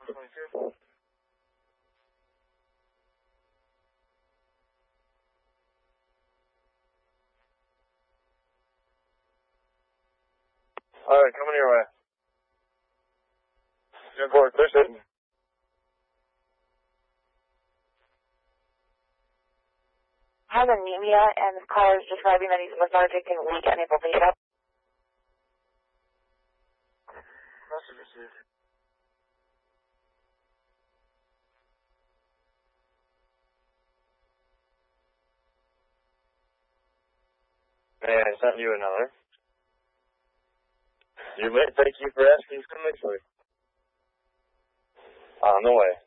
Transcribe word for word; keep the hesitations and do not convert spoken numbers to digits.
twenty-two. Alright, coming your way. ten four, clear sitting. Has anemia and this caller is describing that he's lethargic and weak, unable to get up. Message received. May I send you another? You may. Thank you for asking so nicely. On the way.